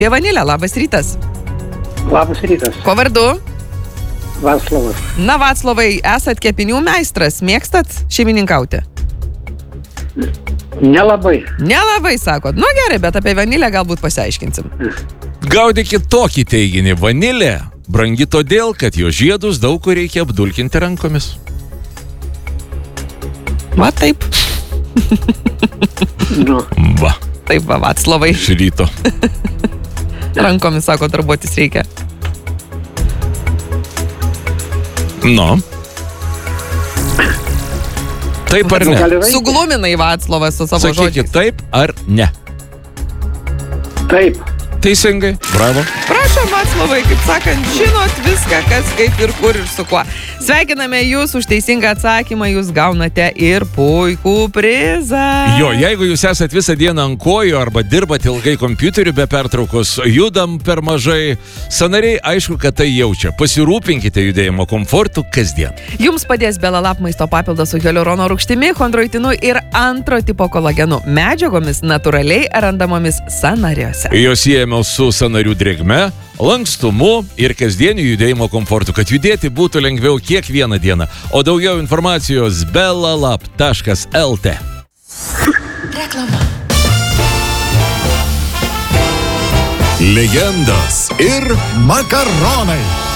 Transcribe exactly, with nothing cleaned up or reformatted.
Apie vanilę, labas rytas. Labas rytas. Ko vardu? Vaclovas. Na, Vaclovai, esat kepinių meistras, mėgstat šeimininkauti? Nelabai. Nelabai, sakot. Nu gerai, bet apie vanilę galbūt pasiaiškinsim. Gaudykit tokį teiginį. Vanilė brangi todėl, kad jo žiedus daug kur reikia apdulkinti rankomis. Va taip. Nu. Va. Taip, va, Vaclovai. Iš ryto. Rankomis, sako, darbuotis reikia. Nu. Taip ar ne? Sugluminai Vaclovas su savo žodžiais. Sakykit taip ar ne? Taip. Teisingai. Bravo. Prašom, Vaclovai, kaip sakant, žinot viską, kas, kaip ir kur ir su kuo. Sveikiname jūs už teisingą atsakymą, jūs gaunate ir puikų prizą. Jo, jeigu jūs esat visą dieną ant kojų arba dirbat ilgai kompiuteriu be pertraukos, judam per mažai, sąnariai aišku, kad tai jaučia. Pasirūpinkite judėjimo komfortu kasdien. Jums padės Belalap maisto papildas su hialurono rūgštimi, chondroitinu ir antro tipo kolagenu, medžiagomis natūraliai randamomis sąnariuose. Jos siejame su sąnarių drėgme, lankstumu ir kasdieniu judėjimo komfortu, kad judėti būtų lengviau kiekvieną dieną. O daugiau informacijos belalap taškas lt. Reklama. Legendos ir makaronai.